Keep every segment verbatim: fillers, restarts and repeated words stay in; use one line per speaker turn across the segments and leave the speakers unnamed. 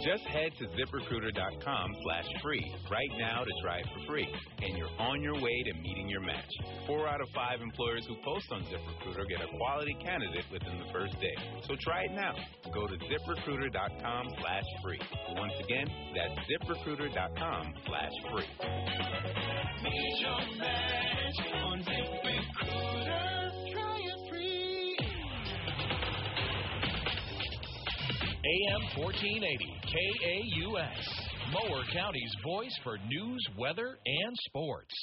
Just head to ZipRecruiter.com slash free right now to try it for free, and you're on your way to meeting your match. Four out of five employers who post on ZipRecruiter get a quality candidate within the first day. So try it now. Go to ZipRecruiter.com slash free. Once again, that's ZipRecruiter.com slash free.
Meet your match on ZipRecruiter. Try it free.
A M fourteen eighty K A U S, Mower County's voice for news, weather, and sports.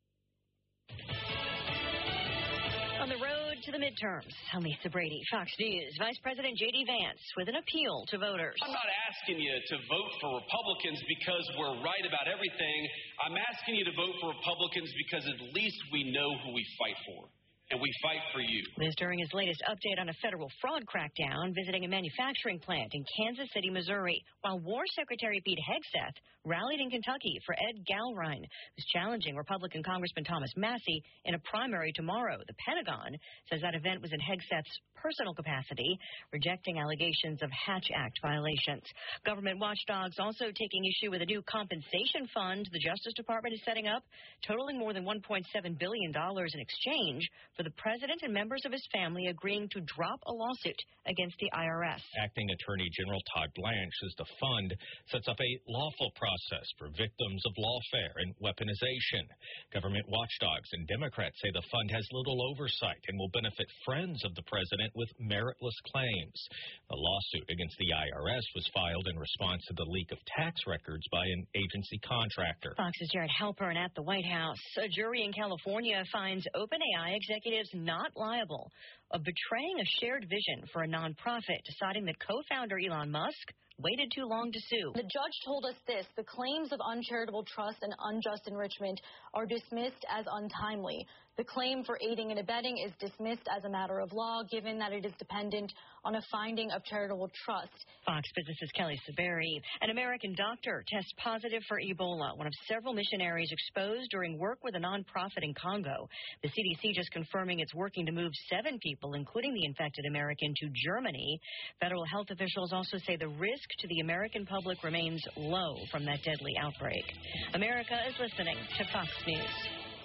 On the road to the midterms, I'm Lisa Brady, Fox News. Vice President J D Vance with an appeal to voters.
I'm not asking you to vote for Republicans because we're right about everything. I'm asking you to vote for Republicans because at least we know who we fight for. And we fight for you.
This during his latest update on a federal fraud crackdown, visiting a manufacturing plant in Kansas City, Missouri, while War Secretary Pete Hegseth rallied in Kentucky for Ed Galrein, who's challenging Republican Congressman Thomas Massie in a primary tomorrow. The Pentagon says that event was in Hegseth's personal capacity, rejecting allegations of Hatch Act violations. Government watchdogs also taking issue with a new compensation fund the Justice Department is setting up, totaling more than one point seven billion dollars in exchange for the president and members of his family agreeing to drop a lawsuit against the I R S.
Acting Attorney General Todd Blanche says the fund sets up a lawful process for victims of lawfare and weaponization. Government watchdogs and Democrats say the fund has little oversight and will benefit friends of the president with meritless claims. The lawsuit against the I R S was filed in response to the leak of tax records by an agency contractor.
Fox's Jared Halpern at the White House. A jury in California finds OpenAI executives not liable of betraying a shared vision for a nonprofit, deciding that co-founder Elon Musk waited too long to sue.
The judge told us this: the claims of uncharitable trust and unjust enrichment are dismissed as untimely. The claim for aiding and abetting is dismissed as a matter of law, given that it is dependent on a finding of charitable trust.
Fox Business's Kelly Saberi. An American doctor tests positive for Ebola, one of several missionaries exposed during work with a nonprofit in Congo. The C D C just confirming it's working to move seven people, including the infected American, to Germany. Federal health officials also say the risk to the American public remains low from that deadly outbreak. America is listening to Fox News.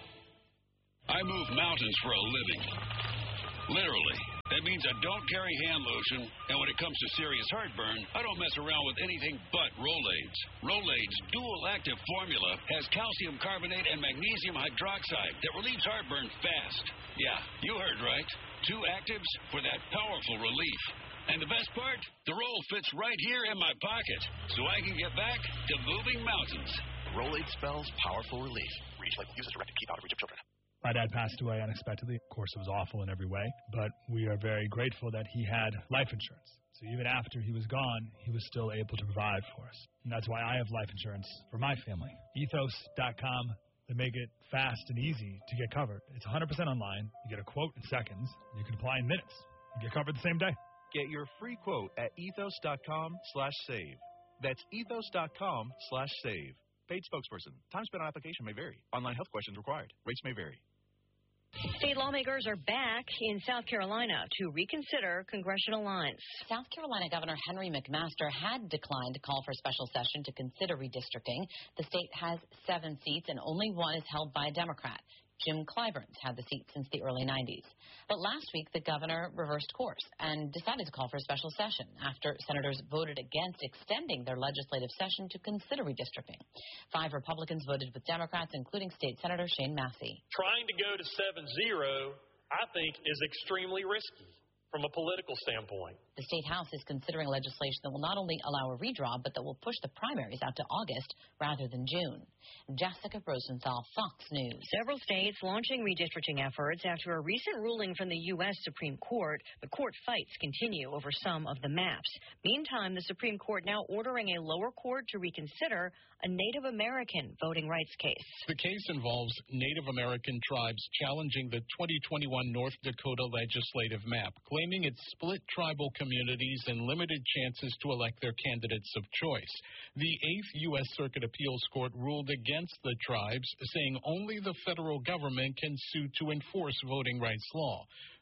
I move mountains for a living. Literally. That means I don't carry hand lotion, and when it comes to serious heartburn, I don't mess around with anything but Rolaids. Rolaids' dual-active formula has calcium carbonate and magnesium hydroxide that relieves heartburn fast. Yeah, you heard right. Two actives for that powerful relief. And the best part, the roll fits right here in my pocket, so I can get back to moving mountains.
Rolaid spells powerful relief. Reach like use as directed. Keep out of reach of children.
My dad passed away unexpectedly. Of course, it was awful in every way, but we are very grateful that he had life insurance. So even after he was gone, he was still able to provide for us. And that's why I have life insurance for my family. ethos dot com. They make it fast and easy to get covered. It's one hundred percent online. You get a quote in seconds. You can apply in minutes. You get covered the same day.
Get your free quote at ethos dot com slash save. That's ethos dot com slash save. Paid spokesperson. Time spent on application may vary. Online health questions required. Rates may vary.
State lawmakers are back in South Carolina to reconsider congressional lines.
South Carolina Governor Henry McMaster had declined to call for a special session to consider redistricting. The state has seven seats, and only one is held by a Democrat. Jim Clyburn's had the seat since the early nineties. But last week, the governor reversed course and decided to call for a special session after senators voted against extending their legislative session to consider redistricting. Five Republicans voted with Democrats, including State Senator Shane Massey.
Trying to go to seven zero, I think, is extremely risky from a political standpoint.
The State House is considering legislation that will not only allow a redraw, but that will push the primaries out to August rather than June. Jessica Rosenthal, Fox News.
Several states launching redistricting efforts after a recent ruling from the U S Supreme Court. The court fights continue over some of the maps. Meantime, the Supreme Court now ordering a lower court to reconsider a Native American voting rights case.
The case involves Native American tribes challenging the twenty twenty-one North Dakota legislative map, claiming it split tribal communities and limited chances to elect their candidates of choice. The Eighth U S Circuit Appeals Court ruled against the tribes, saying only the federal government can sue to enforce voting rights law.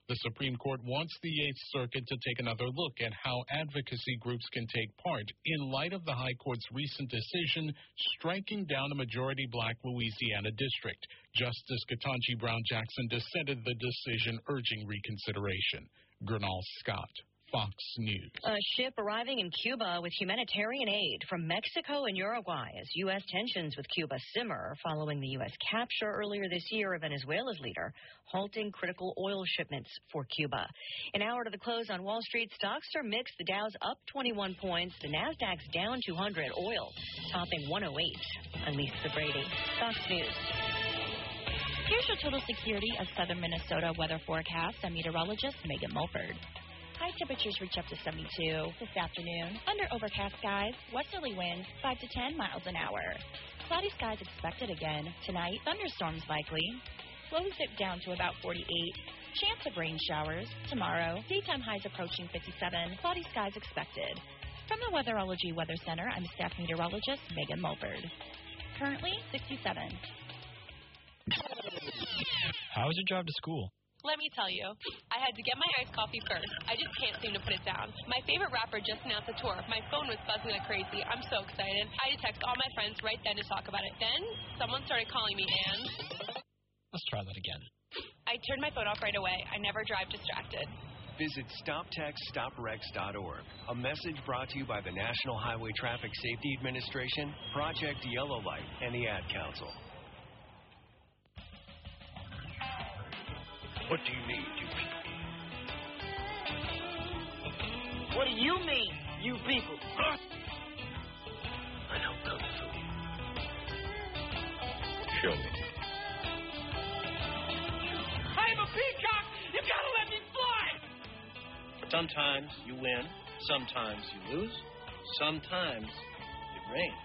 The Supreme Court wants the Eighth Circuit to take another look at how advocacy groups can take part in light of the High Court's recent decision striking down a majority-black Louisiana district. Justice Ketanji Brown Jackson dissented the decision, urging reconsideration. Gernal Scott, Fox News.
A ship arriving in Cuba with humanitarian aid from Mexico and Uruguay as U S tensions with Cuba simmer following the U S capture earlier this year of Venezuela's leader, halting critical oil shipments for Cuba. An hour to the close on Wall Street, stocks are mixed. The Dow's up twenty-one points. The Nasdaq's down two hundred. Oil topping one oh eight. I'm Lisa Brady, Fox News.
Here's your total security of southern Minnesota weather forecast. I'm meteorologist Megan Mulford. High temperatures reach up to seventy-two this afternoon. Under overcast skies, westerly winds five to ten miles an hour. Cloudy skies expected again. Tonight, thunderstorms likely. Lows dip down to about forty-eight. Chance of rain showers. Tomorrow, daytime highs approaching fifty-seven. Cloudy skies expected. From the Weatherology Weather Center, I'm staff meteorologist Megan Mulford. Currently, sixty-seven.
How was your drive to school?
Let me tell you, I had to get my iced coffee first. I just can't seem to put it down. My favorite rapper just announced a tour. My phone was buzzing like crazy. I'm so excited. I had to text all my friends right then to talk about it. Then, someone started calling me, and
Let's try that again.
I turned my phone off right away. I never drive distracted.
Visit stop text stop wrecks dot org. A message brought to you by the National Highway Traffic Safety Administration, Project Yellow Light, and the Ad Council.
What do you mean, you people?
What do you mean, you people? Huh?
I know Kung Fu. Show me.
I'm a peacock! You gotta let me fly!
Sometimes you win, sometimes you lose, sometimes it rains.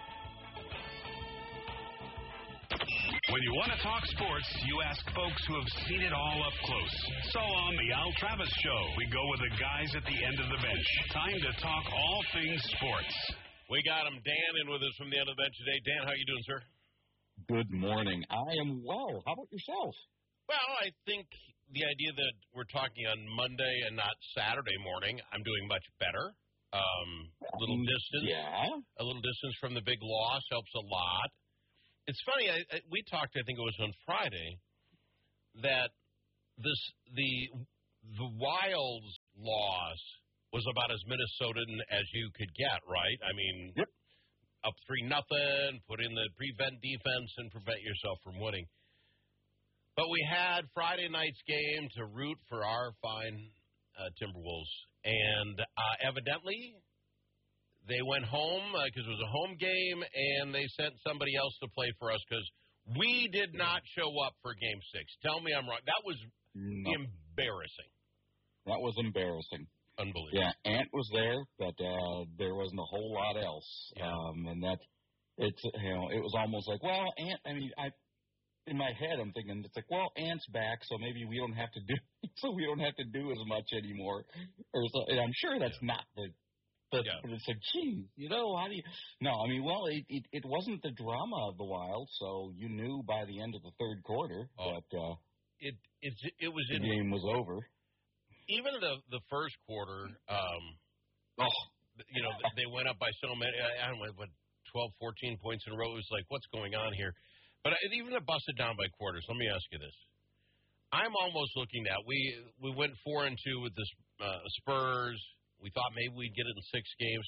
When you want to talk sports, you ask folks who have seen it all up close. So on the Al Travis Show, we go with the guys at the end of the bench. Time to talk all things sports.
We got him, Dan, in with us from the end of the bench today. Dan, how you doing, sir?
Good morning. I am well. How about yourself?
Well, I think the idea that we're talking on Monday and not Saturday morning, I'm doing much better. Um, a little distance.
Yeah.
A little distance from the big loss helps a lot. It's funny, I, I, we talked, I think it was on Friday, that this the the Wilds loss was about as Minnesotan as you could get, right? I mean,
yep.
Up three nothing, put in the prevent defense and prevent yourself from winning. But we had Friday night's game to root for our fine uh, Timberwolves, and uh, evidently they went home because uh, it was a home game, and they sent somebody else to play for us because we did not show up for Game Six. Tell me I'm wrong. That was
no.
embarrassing.
That was embarrassing.
Unbelievable.
Yeah, Ant was there, but uh, there wasn't a whole lot else.
Yeah.
Um, and that it's you know it was almost like, well, Ant. I mean, I in my head I'm thinking it's like, well, Ant's back, so maybe we don't have to do so we don't have to do as much anymore. Or so, and I'm sure that's yeah. not the. But,
yeah.
but it's like, gee, you know, how do you... No, I mean, well, it, it, it wasn't the drama of the Wild, so you knew by the end of the third quarter
oh.
that uh,
it, it, it was
the
in,
game was over.
Even the the first quarter, um,
oh.
you know, they went up by so many, I don't know, what, twelve, fourteen points in a row. It was like, what's going on here? But even to bust it down by quarters, let me ask you this. I'm almost looking at, we, we went four and two with the uh, Spurs. We thought maybe we'd get it in six games.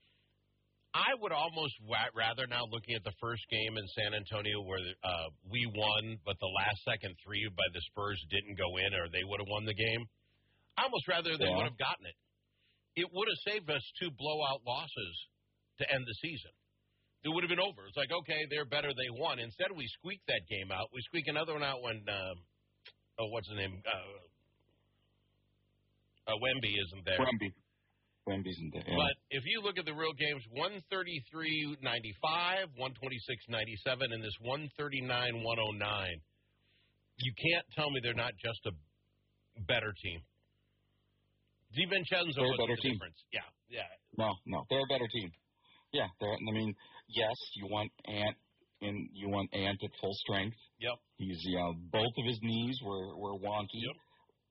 I would almost wa- rather now looking at the first game in San Antonio where uh, we won, but the last second three by the Spurs didn't go in or they would have won the game. I almost rather they
yeah.
would have gotten it. It would have saved us two blowout losses to end the season. It would have been over. It's like, okay, they're better, they won. Instead, we squeaked that game out. We squeak another one out when, uh, oh, what's his name? Uh, uh, Wemby isn't there.
Wemby. Wemby's in there. Yeah.
But if you look at the real games, one thirty-three ninety-five, one twenty-six ninety-seven, and this one thirty-nine one oh nine, you can't tell me they're not just a better team. DiVincenzo
they're
was
a better
the
team.
difference. Yeah, yeah.
No, no, they're a better team. Yeah, they're, I mean, yes, you want Ant in, you want Ant at full strength.
Yep.
He's, you know, both of his knees were were wonky.
Yep.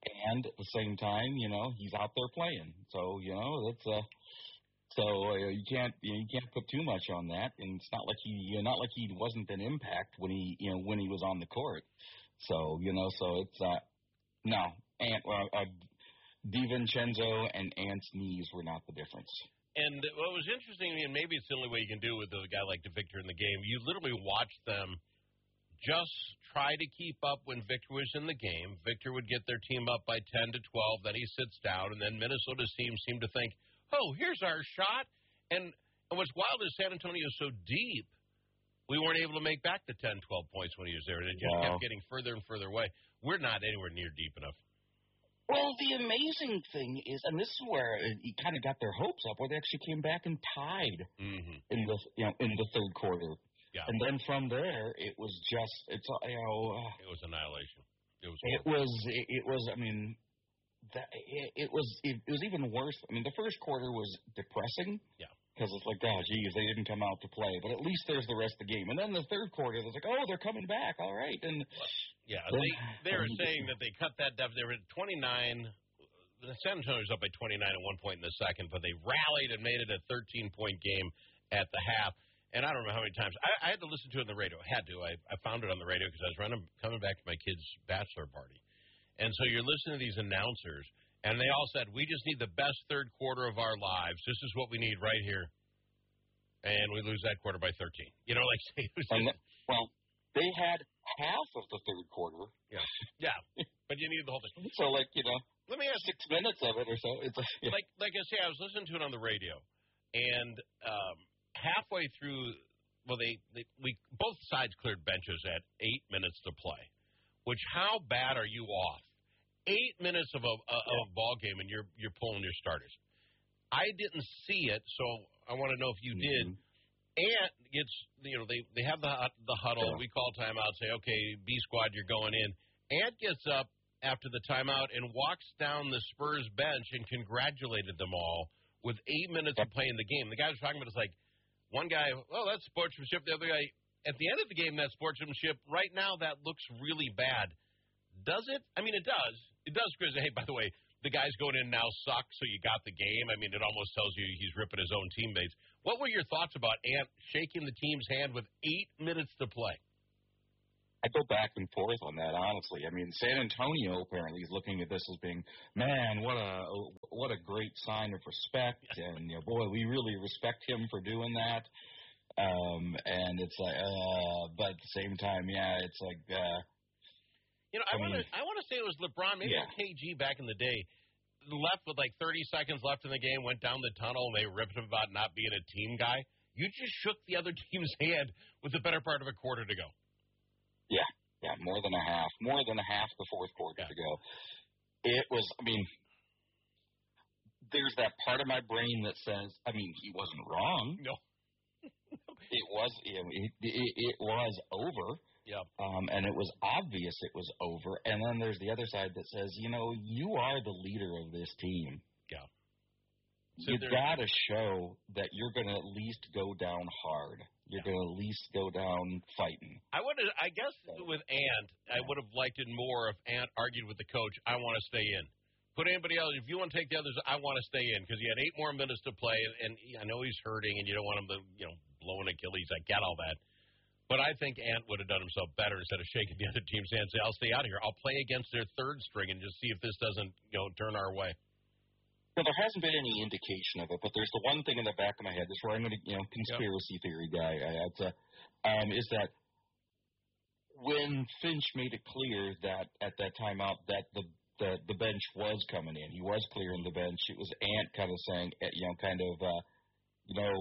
and at the same time, you know, he's out there playing. So, you know, that's uh, so uh, you can't you, know, you can't put too much on that. And it's not like he you know, not like he wasn't an impact when he you know when he was on the court. So you know, so it's uh, no, Ant uh, uh, DiVincenzo and Ant's knees were not the difference.
And what was interesting, and maybe it's the only way you can do it with a guy like Victor in the game, you literally watch them just try to keep up when Victor was in the game. Victor would get their team up by ten to twelve, then he sits down, and then Minnesota's team seemed to think, oh, here's our shot. And, and what's wild is San Antonio is so deep, we weren't able to make back the ten, twelve points when he was there. It just
wow.
kept getting further and further away. We're not anywhere near deep enough.
Well, the amazing thing is, and this is where he kind of got their hopes up, where they actually came back and tied
mm-hmm.
in the you know in the third quarter.
Yeah.
And then from there, it was just it's you know uh,
it was annihilation. It was.
It was. It, it was. I mean, that it, it was. It, it was even worse. I mean, the first quarter was depressing.
Yeah.
Because it's like, oh, geez, they didn't come out to play, but at least there's the rest of the game. And then the third quarter, it's like, oh, they're coming back, all right. And
yeah, they they were saying that they cut that deficit. They were at twenty-nine. The San Antonio was up by twenty-nine at one point in the second, but they rallied and made it a thirteen-point game at the half. And I don't know how many times. I, I had to listen to it on the radio. I had to. I, I found it on the radio because I was running, coming back to my kid's bachelor party. And so you're listening to these announcers, and they all said, we just need the best third quarter of our lives. This is what we need right here. And we lose that quarter by thirteen. You know, like, it was just,
and, well, they had half of the third quarter.
Yeah. Yeah. But you needed the whole thing.
So, like, you know,
let me ask
six minutes of it or so. It's like, yeah.
like, like I say, I was listening to it on the radio, and um, halfway through, well, they, they we both sides cleared benches at eight minutes to play. Which, how bad are you off? Eight minutes of a, a, of a ball game, and you're you're pulling your starters. I didn't see it, so I want to know if you
mm-hmm.
did. Ant gets, you know, they they have the the huddle.
Yeah.
We call timeout. Say, okay, B squad, you're going in. Ant gets up after the timeout and walks down the Spurs bench and congratulated them all with eight minutes of playing the game. The guy was talking about it's like one guy, oh, that's sportsmanship. The other guy, at the end of the game, that's sportsmanship. Right now, that looks really bad. Does it? I mean, it does. It does, because, hey, by the way, the guys going in now suck, so you got the game. I mean, it almost tells you he's ripping his own teammates. What were your thoughts about Ant shaking the team's hand with eight minutes to play?
I go back and forth on that, honestly. I mean, San Antonio apparently is looking at this as being, man, what a what a great sign of respect, and you know, boy, we really respect him for doing that. Um, and it's like, uh, but at the same time, yeah, it's like, uh,
you know, I
I
want to
mean,
I want to say it was LeBron, maybe
yeah.
K G back in the day, left with like thirty seconds left in the game, went down the tunnel, and they ripped him about not being a team guy. You just shook the other team's hand with the better part of a quarter to go.
Yeah, yeah, more than a half, more than a half the fourth quarter
Yeah.
to go. It was, I mean, there's that part of my brain that says, I mean, he wasn't wrong.
No.
It was, it, it, it was over.
Yep.
Um, and it was obvious it was over. And then there's the other side that says, you know, you are the leader of this team.
Yeah. So
you
there-
got to show that you're going to at least go down hard. You're
Yeah.
going to at least go down fighting.
I would, I guess, with Ant, I would have liked it more if Ant argued with the coach, I want to stay in. Put anybody else, if you want to take the others, I want to stay in, because he had eight more minutes to play, and, and I know he's hurting, and you don't want him to, you know, blow an Achilles. I get all that. But I think Ant would have done himself better instead of shaking the other team's hand and say, I'll stay out here. I'll play against their third string and just see if this doesn't, you know, turn our way.
Well, there hasn't been any indication of it, but there's the one thing in the back of my head. This is where I'm going to, you know, conspiracy yep. theory guy. I, it's a, um, is that when Finch made it clear that at that timeout that the, the the bench was coming in, he was clearing the bench. It was Ant kind of saying, you know, kind of, uh, you know,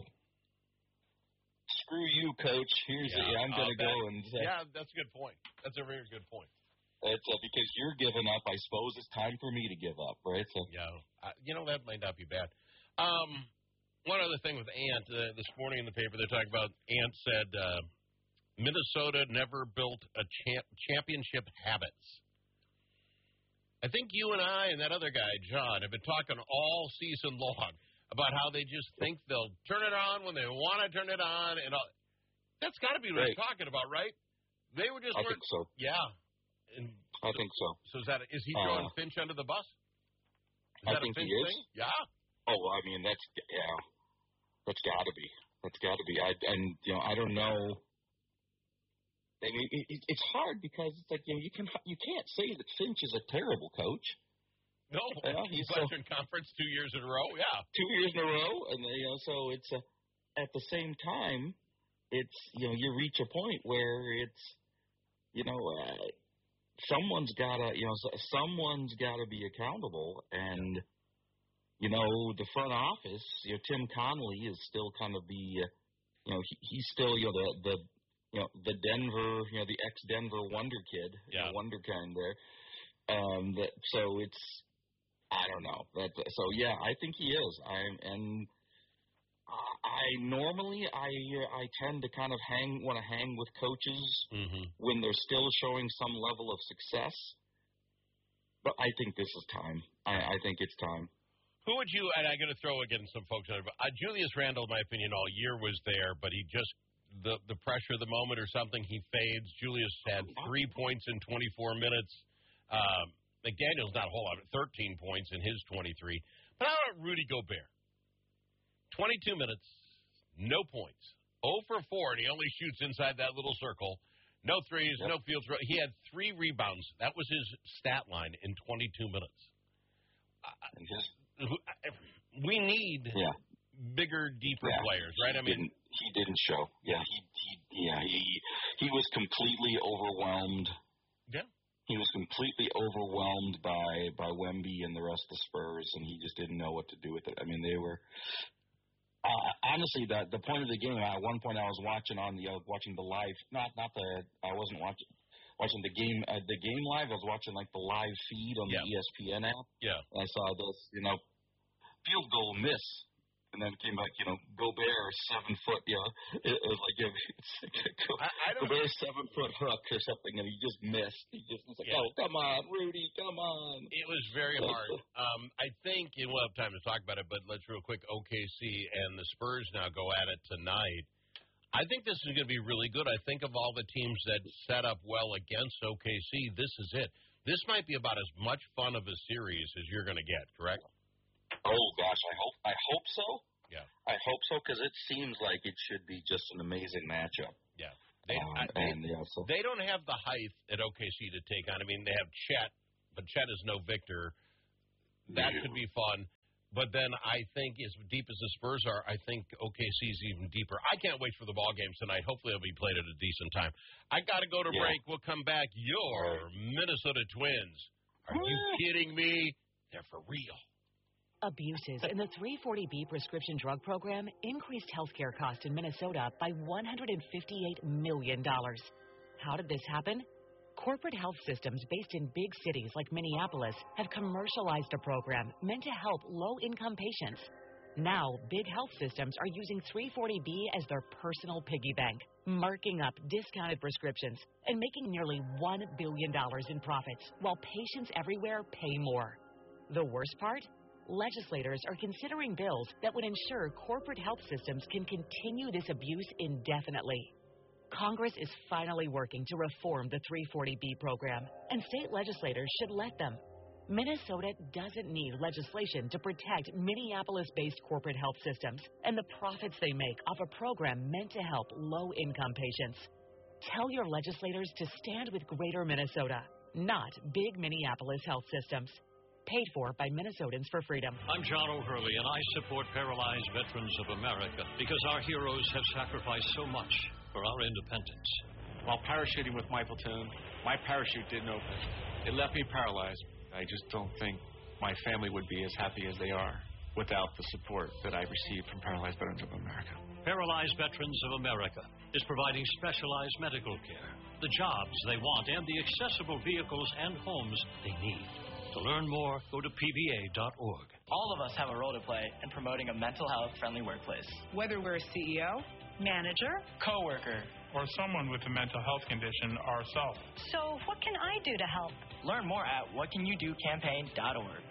screw you, coach. Here's
yeah,
it. I'm going to go and say,
yeah, that's a good point. That's a very good point.
It's uh, because you're giving up. I suppose it's time for me to give up, right? So,
yeah, uh, you know, that might not be bad. Um, one other thing with Ant, uh, this morning in the paper, they're talking about Ant said uh, Minnesota never built a champ- championship habits. I think you and I and that other guy, John, have been talking all season long about how they just think they'll turn it on when they want to turn it on. and all. That's got to be what
right.
they're talking about, right? They were just
I think so.
Yeah. And
I think so.
So is that is he throwing
Uh,
Finch under the bus? Is
I
that
think
a Finch
he is.
thing? Yeah.
Oh, I mean, that's, yeah, that's got to be. That's got to be. I, and, you know, I don't know. I mean, it, it, it's hard because it's like, you know, you, can, you can't say that Finch is a terrible coach.
No,
Yeah, he's so-
Western Conference two years in a row, yeah.
Two years in a row. And, you know, so it's, uh, at the same time, it's, you know, you reach a point where it's, you know, uh, someone's got to, you know, someone's got to be accountable. And, you know, the front office, you know, Tim Connolly is still kind of the, uh, you know, he, he's still, you know, the, the, you know, the Denver, you know, the ex-Denver wonder kid, yeah. the wonder kind there. Um, that, so it's, I don't know. That, so, yeah, I think he is. I and I normally, I I tend to kind of hang, want to hang with coaches
mm-hmm.
when they're still showing some level of success. But I think this is time. I, I think it's time.
Who would you, and I'm going to throw again some folks on, uh, Julius Randle, in my opinion, all year was there, but he just, the, the pressure of the moment or something, he fades. Julius had three points in twenty-four minutes. Um, McDaniel's not a whole lot, thirteen points in his twenty-three. But how about Rudy Gobert? twenty-two minutes, no points. oh for four, and he only shoots inside that little circle. No threes, yep. no field throw. He had three rebounds. That was his stat line in twenty-two minutes. Uh, we need
yeah.
bigger, deeper
yeah.
players, right? I
he
mean,
didn't, he didn't show. Yeah, he, he yeah he he was completely overwhelmed.
Yeah.
He was completely overwhelmed by by Wemby and the rest of the Spurs, and he just didn't know what to do with it. I mean, they were. Uh, honestly, the the point of the game. At one point, I was watching on the uh, watching the live. Not not the. I wasn't watching watching the game. Uh, the game live. I was watching like the live feed on
yeah.
the E S P N app.
Yeah.
And I saw this, you know, field goal miss, and then it came back. You know, Gobert seven foot. You know, it, it was like, yeah, it's like Go,
I, I don't
Gobert seven foot hook or something, and he just missed. He just was like,
yeah.
oh, come on, Rudy, come on.
It was very hard. Um, I think, and we'll have time to talk about it, but let's real quick, O K C and the Spurs now go at it tonight. I think this is going to be really good. I think of all the teams that set up well against O K C, this is it. This might be about as much fun of a series as you're going to get, correct?
Oh, gosh, I hope I hope so.
Yeah.
I hope so, because it seems like it should be just an amazing matchup.
Yeah. They,
um,
I, they,
and, yeah, so.
they don't have the height at O K C to take on. I mean, they have Chet, but Chet is no Victor. That
yeah.
could be fun. But then I think as deep as the Spurs are, I think O K C is even deeper. I can't wait for the ball games tonight. Hopefully it'll be played at a decent time. I got to go to
yeah.
break. We'll come back. Your Minnesota Twins. Are you kidding me? They're for real.
Abuses in the three forty B prescription drug program increased healthcare costs in Minnesota by one hundred fifty-eight million dollars. How did this happen? Corporate health systems based in big cities like Minneapolis have commercialized a program meant to help low-income patients. Now, big health systems are using three forty B as their personal piggy bank, marking up discounted prescriptions and making nearly one billion dollars in profits, while patients everywhere pay more. The worst part? Legislators are considering bills that would ensure corporate health systems can continue this abuse indefinitely. Congress is finally working to reform the three forty B program, and state legislators should let them. Minnesota doesn't need legislation to protect Minneapolis-based corporate health systems and the profits they make off a program meant to help low-income patients. Tell your legislators to stand with Greater Minnesota, not big Minneapolis health systems. Paid for by Minnesotans for Freedom.
I'm John O'Hurley, and I support Paralyzed Veterans of America because our heroes have sacrificed so much for our independence.
While parachuting with my platoon, my parachute didn't open. It left me paralyzed. I just don't think my family would be as happy as they are without the support that I received from Paralyzed Veterans of America.
Paralyzed Veterans of America is providing specialized medical care, the jobs they want, and the accessible vehicles and homes they need. To learn more, go to P V A dot org.
All of us have a role to play in promoting a mental health-friendly workplace.
Whether we're a C E O, manager,
coworker,
or someone with a mental health condition ourselves.
So what can I do to help?
Learn more at what can you do campaign dot org.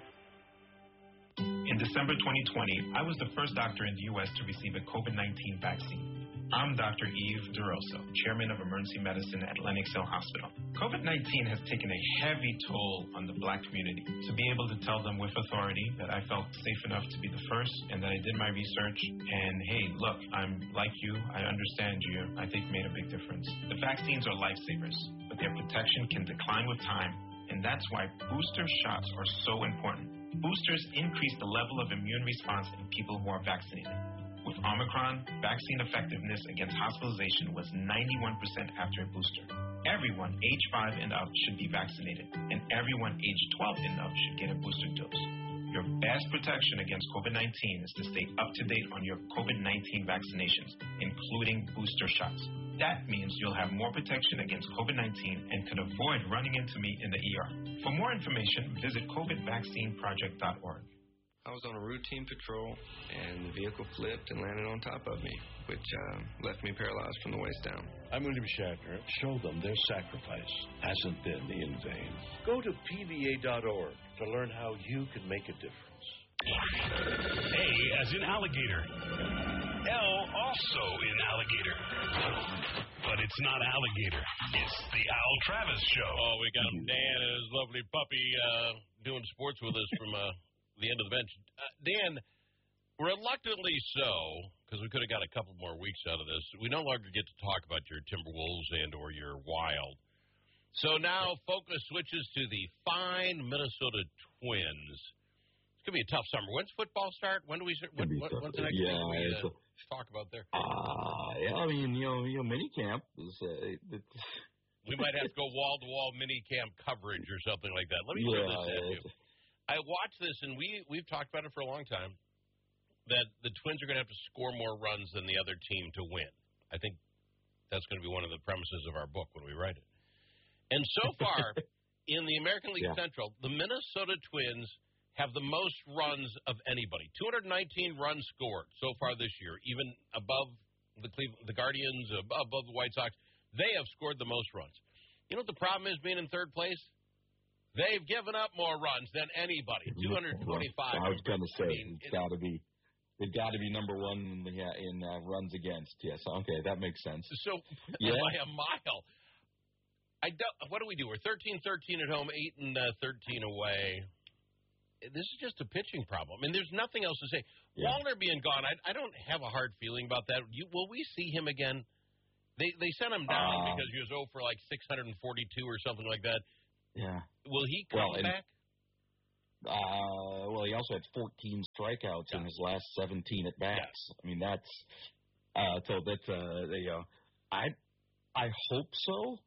In December twenty twenty, I was the first doctor in the U S to receive a COVID nineteen vaccine.
I'm Doctor Eve DeRosa, Chairman of Emergency Medicine at Lenox Hill Hospital. COVID nineteen has taken a heavy toll on the black community. To be able to tell them with authority that I felt safe enough to be the first and that I did my research and, hey, look, I'm like you, I understand you, I think made a big difference. The vaccines are lifesavers, but their protection can decline with time, and that's why booster shots are so important. Boosters increase the level of immune response in people who are vaccinated. With Omicron, vaccine effectiveness against hospitalization was ninety-one percent after a booster. Everyone age five and up should be vaccinated, and everyone age twelve and up should get a booster dose. Your best protection against COVID nineteen is to stay up to date on your COVID nineteen vaccinations, including booster shots. That means you'll have more protection against COVID nineteen and could avoid running into me in the E R. For more information, visit covid vaccine project dot org.
I was on a routine patrol, and the vehicle flipped and landed on top of me, which uh, left me paralyzed from the waist down.
I'm William Shatner. Show them their sacrifice hasn't been in vain. Go to P V A dot org to learn how you can make a difference.
A as in alligator. L also in alligator. But it's not alligator. It's the Al Travis Show.
Oh, we got him, Dan and his lovely puppy uh, doing sports with us from uh, the end of the bench. Uh, Dan, reluctantly so, because we could have got a couple more weeks out of this, we no longer get to talk about your Timberwolves and or your Wild. So now focus switches to the fine Minnesota Twins. It's going to be a tough summer. When's football start? When do we when, when, when's the next
yeah,
thing we uh,
a,
talk about there?
Uh, yeah, I mean, you know, you know, minicamp is. Uh, it,
we might have to go wall-to-wall minicamp coverage or something like that. Let me
yeah,
throw this at you. I watched this, and we, we've talked about it for a long time, that the Twins are going to have to score more runs than the other team to win. I think that's going to be one of the premises of our book when we write it. And so far, in the American League
yeah.
Central, the Minnesota Twins have the most runs of anybody. two hundred nineteen runs scored so far this year, even above the Cleveland, the Guardians, above, above the White Sox. They have scored the most runs. You know what the problem is being in third place? They've given up more runs than anybody. two hundred twenty-five.
I was going to say,
I mean,
it's got to be. They've got to be number one in, the, in uh, runs against. Yes, okay, that makes sense.
So
yeah.
by a mile. I don't, what do we do? We're thirteen thirteen at home, eight and thirteen away. This is just a pitching problem. I mean, there's nothing else to say. Yeah. Wallner being gone, I, I don't have a hard feeling about that. You, will we see him again? They they sent him down uh, because he was oh for like six hundred forty-two or something like that.
Yeah.
Will he come
well,
back?
And, uh, well, he also had fourteen strikeouts yeah. in his last seventeen at bats. Yeah. I mean, that's uh, so that's uh, they, uh, I I hope so.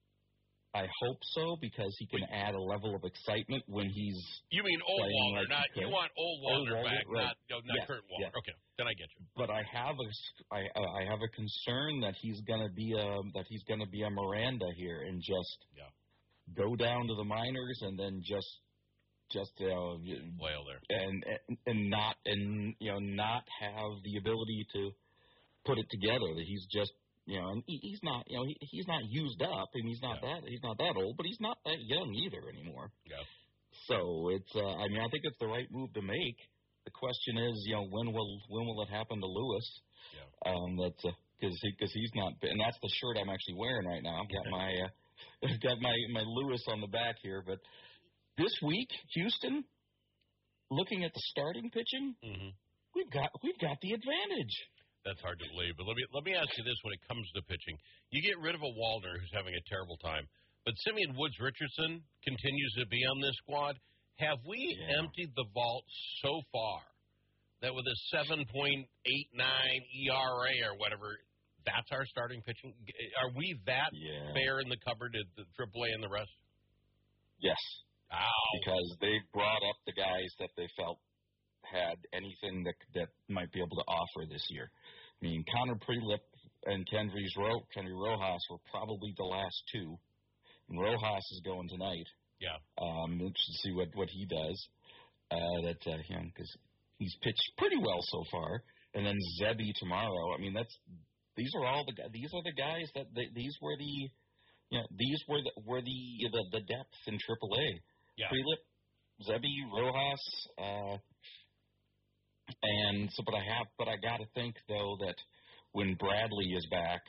I hope so because he can add a level of excitement when he's.
You mean old Wallner,
like
not you want old Wallner back,
right.
not no, not
yes,
current Wallner.
yes.
Okay, then I get you.
But I have a I I have a concern that he's gonna be a that he's gonna be a Miranda here and just
yeah.
go down to the minors and then just just uh,
flail there
and, and and not and you know not have the ability to put it together. That he's just. You know, and he, he's not. You know, he, he's not used up, and he's not
yeah.
that. He's not that old, but he's not that young either anymore.
Yeah.
So it's. Uh, I mean, I think it's the right move to make. The question is, you know, when will when will it happen to Lewis?
Yeah.
Um, that's because he, cause he's not. And that's the shirt I'm actually wearing right now. I've got my uh, got my my Lewis on the back here. But this week, Houston, looking at the starting pitching,
mm-hmm.
we've got we've got the advantage.
That's hard to believe. But let me let me ask you this: when it comes to pitching, you get rid of a Wallner who's having a terrible time, but Simeon Woods Richardson continues to be on this squad. Have we
yeah.
emptied the vault so far that with a seven point eight nine E R A or whatever, that's our starting pitching? Are we that
yeah.
fair in the cupboard at the triple A and the rest?
Yes.
Ow.
Because they brought up the guys that they felt had anything that that might be able to offer this year. I mean, Connor Prelip and Kendrys Ro- Kendry Rojas were probably the last two. And Rojas is going tonight.
Yeah.
Um, interested to see what, what he does. Uh, that uh, you know, because he's pitched pretty well so far. And then Zebby tomorrow. I mean, that's these are all the these are the guys that they, these were the you know these were the were the the, the depth in triple A.
Yeah.
Prelip, Zebby, Rojas. Uh, And so, but I have, but I got to think though that when Bradley is back,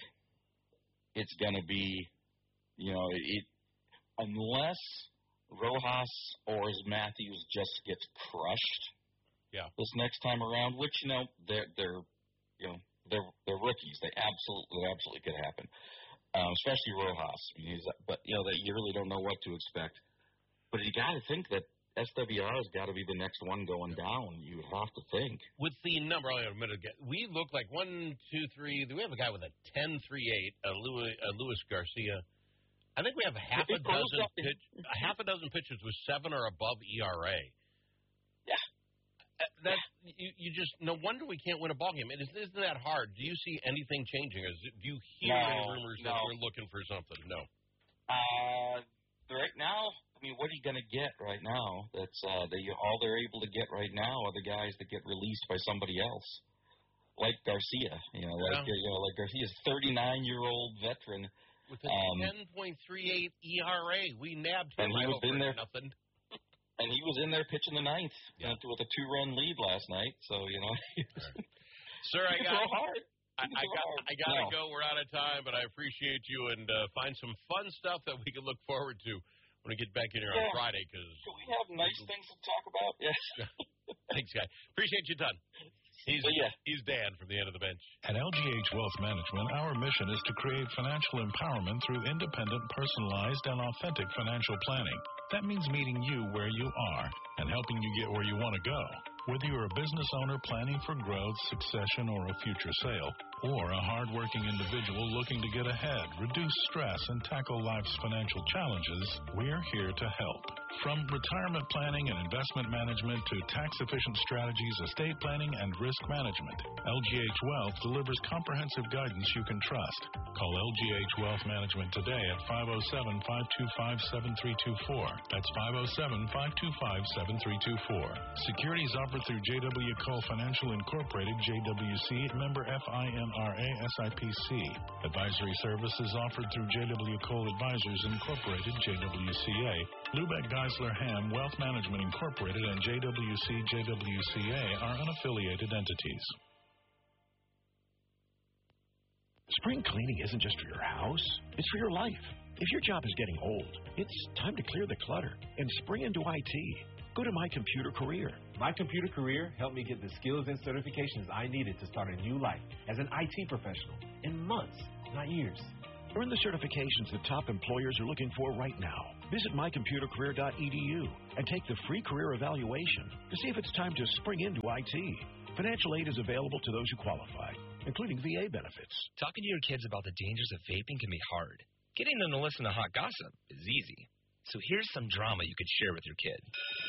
it's going to be, you know, it unless Rojas or Matthews just gets crushed.
Yeah.
This next time around, which you know they're they're you know they're they're rookies. They absolutely absolutely could happen, um, especially Rojas. I mean, he's, but you know that you really don't know what to expect. But you got to think that S W R has got to be the next one going down. You have to think.
With the number, only a minute ago, we look like one, two, three. We have a guy with a ten three eight, a Louis, a Louis Garcia. I think we have a half a dozen pitch, a half a dozen pitchers with seven or above E R A.
Yeah.
That you, you just no wonder we can't win a ball game. It is, isn't that hard? Do you see anything changing? Is it, do you hear
no,
any rumors
no.
that we're looking for something? No.
Uh, right now, I mean, what are you going to get right now? That's uh, they all they're able to get right now are the guys that get released by somebody else, like Garcia. You know, like
Yeah.
you know, like Garcia's thirty-nine-year-old veteran
with a
um,
ten point three eight E R A. We nabbed him
and he
right
was
over
in there.
nothing.
And he was in there pitching the ninth
Yeah.
uh, with a two-run lead last night. So you know,
Sir, I got.
so hard.
I, I got. I got to
No.
go. We're out of time, but I appreciate you and uh, find some fun stuff that we can look forward to when we get back in here on
Yeah.
Friday. Because
Do we have nice things to talk about? Yes.
thanks, guy. Appreciate you, done. He's
So, yeah.
he's Dan from the end of the bench.
At L G H Wealth Management, our mission is to create financial empowerment through independent, personalized, and authentic financial planning. That means meeting you where you are and helping you get where you want to go. Whether you're a business owner planning for growth, succession, or a future sale, or a hardworking individual looking to get ahead, reduce stress, and tackle life's financial challenges, we're here to help. From retirement planning and investment management to tax-efficient strategies, estate planning, and risk management, L G H Wealth delivers comprehensive guidance you can trust. Call L G H Wealth Management today at five oh seven, five two five, seven three two four. That's five oh seven, five two five, seven three two four. Securities offered through J W. Cole Financial Incorporated, J W C, member F I N R A, S I P C. Advisory services offered through J W. Cole Advisors Incorporated, J W C A. Lubeck Geisler Ham Wealth Management Incorporated and J W C, J W C A are unaffiliated entities.
Spring cleaning isn't just for your house, it's for your life. If your job is getting old, it's time to clear the clutter and spring into I T. Go to My Computer Career.
My Computer Career helped me get the skills and certifications I needed to start a new life as an I T professional in months, not years.
Earn the certifications that top employers are looking for right now. Visit my computer career dot e d u and take the free career evaluation to see if it's time to spring into I T. Financial aid is available to those who qualify, including V A benefits.
Talking to your kids about the dangers of vaping can be hard. Getting them to listen to hot gossip is easy. So here's some drama you could share with your kid.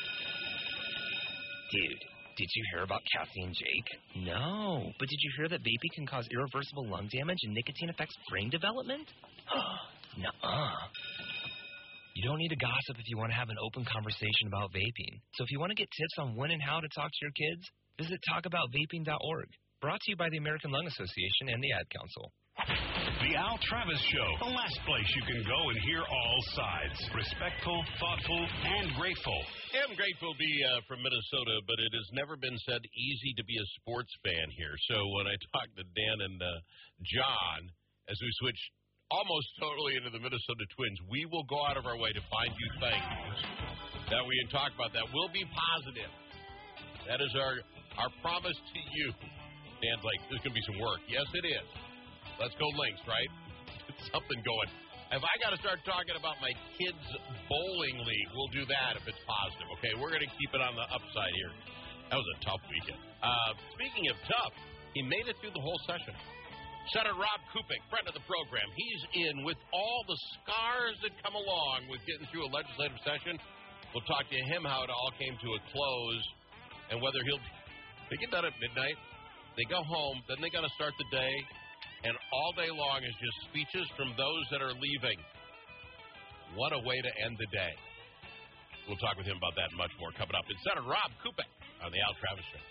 Dude, did you hear about Cassie and Jake? No, but did you hear that vaping can cause irreversible lung damage and nicotine affects brain development? Nuh-uh. You don't need to gossip if you want to have an open conversation about vaping. So if you want to get tips on when and how to talk to your kids, visit talk about vaping dot org. Brought to you by the American Lung Association and the Ad Council.
The Al Travis Show, the last place you can go and hear all sides. Respectful, thoughtful, and grateful.
Yeah, I'm grateful to be uh, from Minnesota, but it has never been said easy to be a sports fan here. So when I talked to Dan and uh, John, as we switch almost totally into the Minnesota Twins, we will go out of our way to find you things that we can talk about that will be positive. That is our, our promise to you. Dan's like, there's going to be some work. Yes, it is. Let's go Lynx, right? Get something going. If I got to start talking about my kids' bowling league, we'll do that if it's positive, okay? We're going to keep it on the upside here. That was a tough weekend. Uh, speaking of tough, he made it through the whole session. Senator Rob Kupik, friend of the program, he's in with all the scars that come along with getting through a legislative session. We'll talk to him how it all came to a close and whether he'll – they get done at midnight, they go home, then they got to start the day. And all day long is just speeches from those that are leaving. What a way to end the day. We'll talk with him about that and much more coming up. It's Senator Rob Kupik on the Al Travis Show.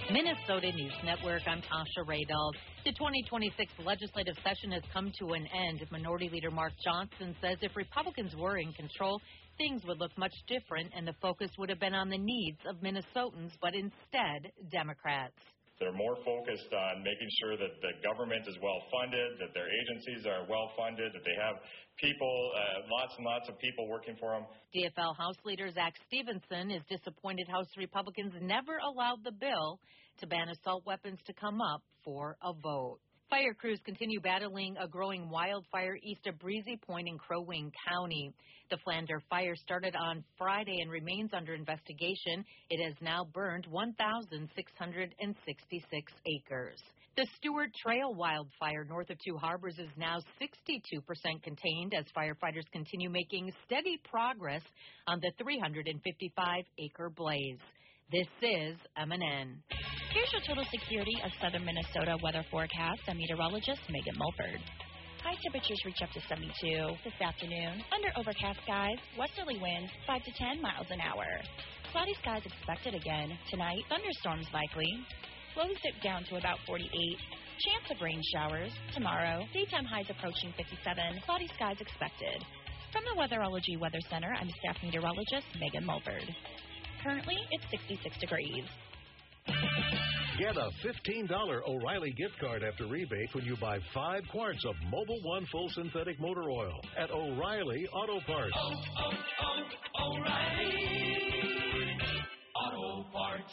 Minnesota News Network, I'm Tasha Radel. The twenty twenty-six legislative session has come to an end. Minority Leader Mark Johnson says if Republicans were in control, things would look much different and the focus would have been on the needs of Minnesotans, but instead, Democrats.
They're more focused on making sure that the government is well funded, that their agencies are well funded, that they have people, uh, lots and lots of people working for them.
D F L House Leader Zach Stevenson is disappointed House Republicans never allowed the bill to ban assault weapons to come up for a vote. Fire crews continue battling a growing wildfire east of Breezy Point in Crow Wing County. The Flander fire started on Friday and remains under investigation. It has now burned one thousand six hundred sixty-six acres. The Stewart Trail wildfire north of Two Harbors is now sixty-two percent contained as firefighters continue making steady progress on the three hundred fifty-five acre blaze. This is M N N.
Here's your total security of southern Minnesota weather forecast. I'm meteorologist Megan Mulford. High temperatures reach up to seventy-two this afternoon. Under overcast skies, westerly winds five to ten miles an hour. Cloudy skies expected again. Tonight, thunderstorms likely. Lows dip down to about forty-eight. Chance of rain showers. Tomorrow, daytime highs approaching fifty-seven. Cloudy skies expected. From the Weatherology Weather Center, I'm staff meteorologist Megan Mulford. Currently, it's sixty-six degrees.
Get a fifteen dollars O'Reilly gift card after rebate when you buy five quarts of Mobil One Full Synthetic Motor Oil at O'Reilly Auto Parts.
Oh, oh, oh, O'Reilly Auto Parts.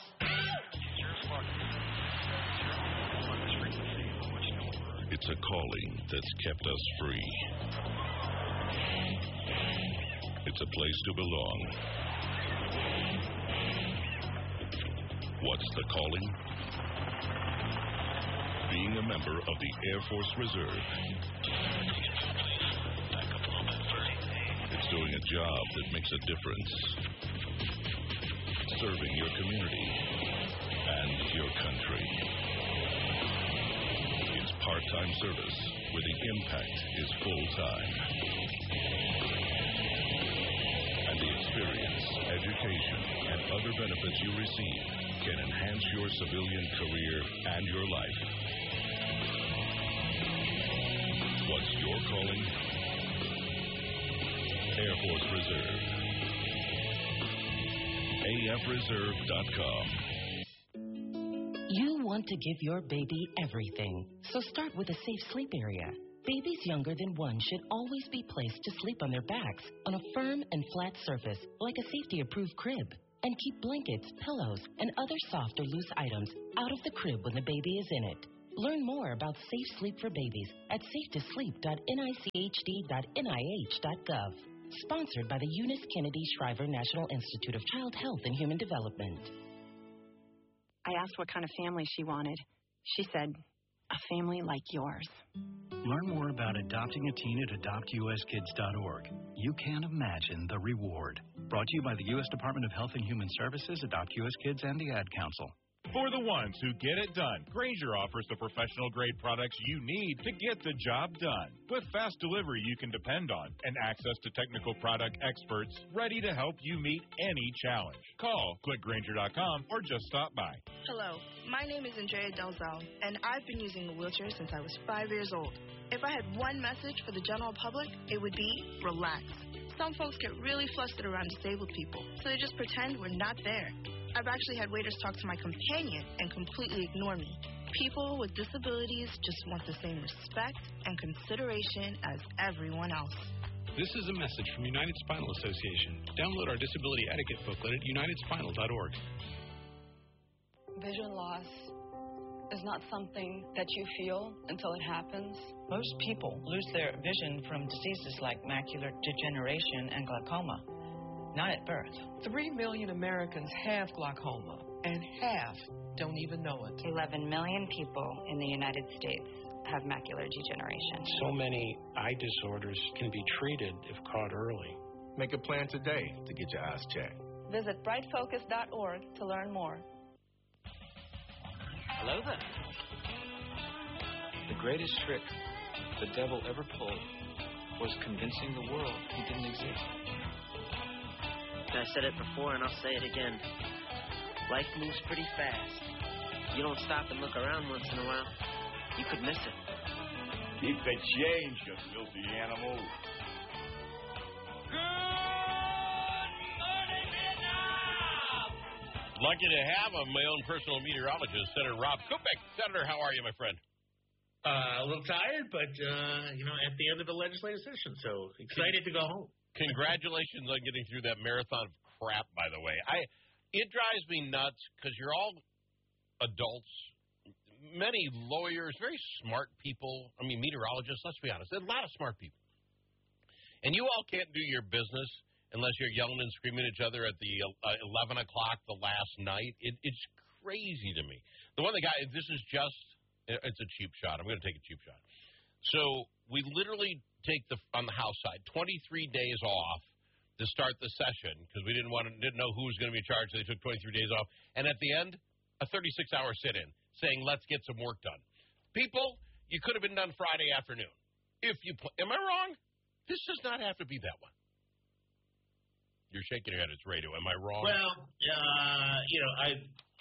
It's a calling that's kept us free. It's a place to belong. What's the calling? Being a member of the Air Force Reserve. It's doing a job that makes a difference. Serving your community and your country. It's part-time service where the impact is full-time. And the experience, education, and other benefits you receive can enhance your civilian career and your life. What's your calling? Air Force Reserve. A F reserve dot com.
You want to give your baby everything, so start with a safe sleep area. Babies younger than one should always be placed to sleep on their backs on a firm and flat surface like a safety-approved crib. And keep blankets, pillows, and other soft or loose items out of the crib when the baby is in it. Learn more about safe sleep for babies at safe to sleep dot N I C H D dot N I H dot gov. Sponsored by the Eunice Kennedy Shriver National Institute of Child Health and Human Development.
I asked what kind of family she wanted. She said, a family like yours.
Learn more about adopting a teen at adopt U S kids dot org. You can't imagine the reward. Brought to you by the U S Department of Health and Human Services, Adopt U S Kids, and the Ad Council.
For the ones who get it done, Grainger offers the professional-grade products you need to get the job done. With fast delivery you can depend on and access to technical product experts ready to help you meet any challenge. Call, click Grainger dot com, or just stop by.
Hello, my name is Andrea Delzell, and I've been using a wheelchair since I was five years old. If I had one message for the general public, it would be relax. Some folks get really flustered around disabled people, so they just pretend we're not there. I've actually had waiters talk to my companion and completely ignore me. People with disabilities just want the same respect and consideration as everyone else.
This is a message from United Spinal Association. Download our disability etiquette booklet at united spinal dot org.
Vision loss is not something that you feel until it happens.
Most people lose their vision from diseases like macular degeneration and glaucoma, not at birth.
Three million Americans have glaucoma, and half don't even know it.
eleven million people in the United States have macular degeneration.
So many eye disorders can be treated if caught early.
Make a plan today to get your eyes checked.
Visit bright focus dot org to learn more.
Hello there. The greatest trick the devil ever pulled was convincing the world he didn't exist.
I said it before and I'll say it again. Life moves pretty fast.
you don't stop and look around once in a while, you could miss it.
Keep the change, you filthy animal.
Lucky to have him, my own personal meteorologist, Senator Rob Kubik. Senator, how are you, my friend?
Uh, a little tired, but, uh, you know, at the end of the legislative session, so excited to go home.
Congratulations on getting through that marathon of crap, by the way. I It drives me nuts because you're all adults, many lawyers, very smart people. I mean, meteorologists, let's be honest. There's a lot of smart people. And you all can't do your business unless you're yelling and screaming at each other at the uh, eleven o'clock the last night. It, it's crazy to me. The one the guy, this is just, it's a cheap shot. I'm going to take a cheap shot. So we literally take the on the House side twenty-three days off to start the session because we didn't want to, didn't know who was going to be in charge, so they took twenty-three days off. And at the end, a thirty-six hour sit-in saying, let's get some work done. People, you could have been done Friday afternoon. If you pl- Am I wrong? This does not have to be that one. You're shaking your head. It's radio. Am I wrong?
Well, uh, you know, I.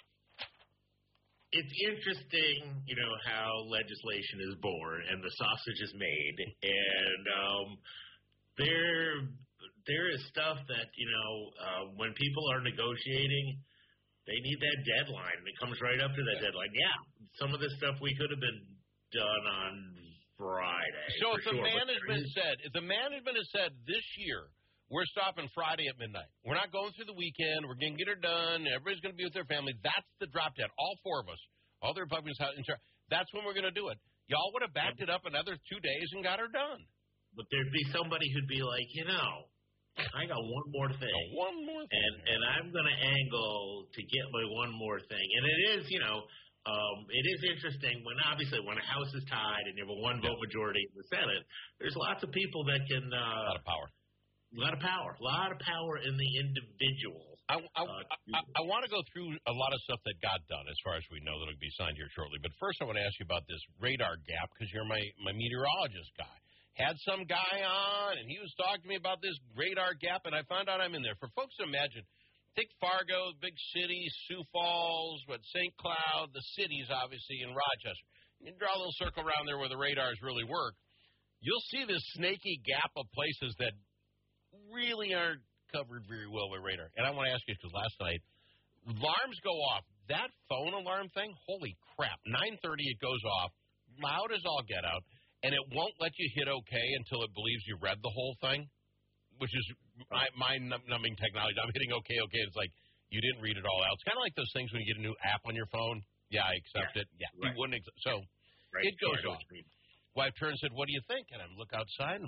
It's interesting, you know, how legislation is born and the sausage is made, and um, there, there is stuff that you know, uh, when people are negotiating, they need that deadline, and it comes right up to that yeah. deadline. Yeah, some of this stuff we could have been done on Friday.
So if the
sure,
management said, if the management has said this year, we're stopping Friday at midnight. We're not going through the weekend. We're going to get her done. Everybody's going to be with their family. That's the drop dead. All four of us, all the Republicans, that's when we're going to do it. Y'all would have backed it up another two days and got her done.
But there'd be somebody who'd be like, you know, I got one more thing.
Oh, one more thing.
And, and I'm going to angle to get my one more thing. And it is, you know, um, it is interesting when obviously when a House is tied and you have a one vote majority in the Senate, there's lots of people that can. Uh,
a lot of power.
A lot of power. A lot of power in the individual.
I, I, uh, I, I want to go through a lot of stuff that got done, as far as we know, that will be signed here shortly. But first, I want to ask you about this radar gap, because you're my, my meteorologist guy. Had some guy on, and he was talking to me about this radar gap, and I found out I'm in there. For folks to imagine, take Fargo, big city, Sioux Falls, but Saint Cloud, the cities, obviously, in Rochester. You draw a little circle around there where the radars really work. You'll see this snaky gap of places that really aren't covered very well by radar. And I want to ask you, because last night, alarms go off. That phone alarm thing, holy crap, nine thirty it goes off, loud as all get out, and it won't let you hit OK until it believes you read the whole thing, which is my mind-numbing technology. I'm hitting OK, OK, it's like you didn't read it all out. It's kind of like those things when you get a new app on your phone. Yeah, I accept yeah, it. Yeah, right. You wouldn't ex- so right. It goes right. off. Wife turns and said, what do you think? And I look outside, and